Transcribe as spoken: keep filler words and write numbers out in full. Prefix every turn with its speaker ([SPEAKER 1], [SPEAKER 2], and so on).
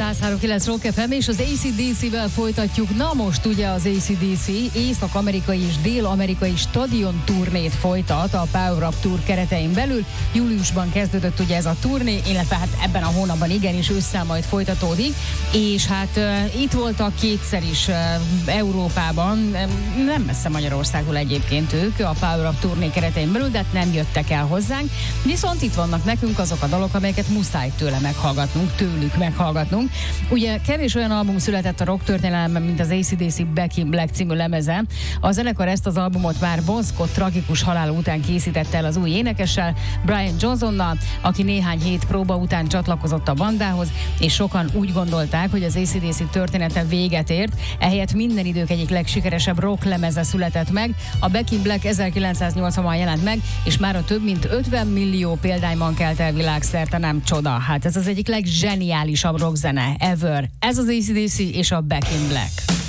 [SPEAKER 1] száz három kilenc Rock ef em, és az á cé dé cé-vel folytatjuk. Na most ugye az á cé dé cé észak-amerikai és dél-amerikai stadion turnét folytat a Power Up Tour keretein belül. Júliusban kezdődött ugye ez a turné, illetve hát ebben a hónapban igen, és ősszel majd folytatódik. És hát uh, itt voltak kétszer is uh, Európában, nem messze Magyarországról egyébként ők a Power Up turné keretein belül, de hát nem jöttek el hozzánk. Viszont itt vannak nekünk azok a dalok, amelyeket muszáj tőle meghallgatnunk, tőlük meghallgatnunk. Ugye kevés olyan album született a rock történelemben, mint az á cé dé cé Back in Black című lemeze. A zenekar ezt az albumot már Bon Scott tragikus halála után készítette el az új énekessel, Brian Johnsonnal, aki néhány hét próba után csatlakozott a bandához, és sokan úgy gondolták, hogy az á cé dé cé története véget ért, ehelyett minden idők egyik legsikeresebb rock lemeze született meg. A Back in Black ezerkilencszáznyolcvanban jelent meg, és már a több mint ötven millió példányban kelt el világszerte, nem csoda. Hát ez az egyik legzseniálisabb rockzene ever. Ez az á cé dé cé és a Back in Black.